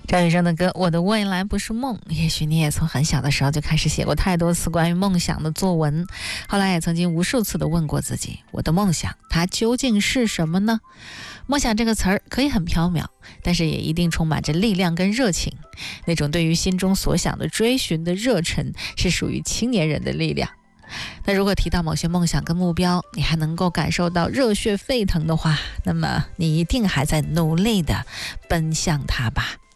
张雨生的歌《我的未来不是梦》，也许你也从很小的时候就开始写过太多次关于梦想的作文，后来也曾经无数次的问过自己，我的梦想它究竟是什么呢？梦想这个词儿可以很缥缈，但是也一定充满着力量跟热情，那种对于心中所想的追寻的热忱是属于青年人的力量。那如果提到某些梦想跟目标，你还能够感受到热血沸腾的话，那么你一定还在努力的奔向它吧。